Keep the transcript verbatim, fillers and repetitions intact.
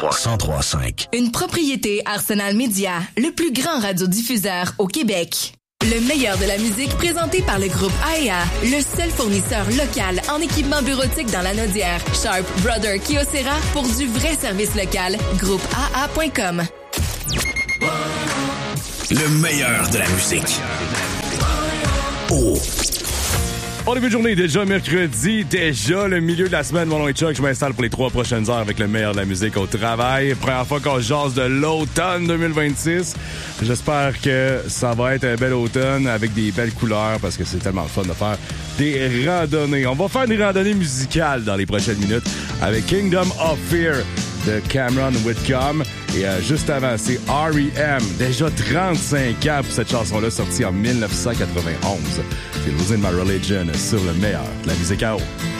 trois cent trois cinq. Une propriété Arsenal Média, le plus grand radiodiffuseur au Québec. Le meilleur de la musique présenté par le groupe A E A, le seul fournisseur local en équipement bureautique dans la Naudière. Sharp, Brother, Kyocera pour du vrai service local. groupe A A point com. Le meilleur de la musique. Oh. Bon début de journée, déjà mercredi, déjà le milieu de la semaine, mon nom est Chuck, je m'installe pour les trois prochaines heures avec le meilleur de la musique au travail. Première fois qu'on jase de l'automne deux mille vingt-six. J'espère que ça va être un bel automne avec des belles couleurs parce que c'est tellement le fun de faire des randonnées. On va faire des randonnées musicales dans les prochaines minutes avec Kingdom of Fear de Cameron Whitcomb. Et euh, juste avant, c'est R E M. Déjà trente-cinq ans pour cette chanson-là, sortie en dix-neuf cent quatre-vingt-onze. C'est Losing My Religion sur le meilleur de la musique à eau.